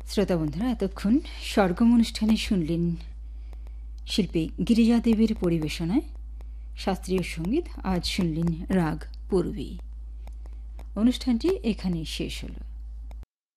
শ্রোতা বন্ধুরা, এতক্ষণ সরগম অনুষ্ঠানে শুনলেন শিল্পী গিরিজা দেবীর পরিবেশনায় শাস্ত্রীয় সঙ্গীত। আজ শুনলেন রাগ পূর্বী। অনুষ্ঠানটি এখানে শেষ হলো।